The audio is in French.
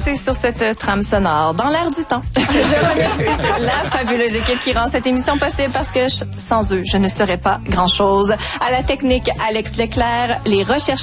danser sur cette trame sonore dans l'air du temps. Je remercie la fabuleuse équipe qui rend cette émission possible parce que sans eux, je ne serais pas grand-chose. À la technique, Alex Leclerc, les recherches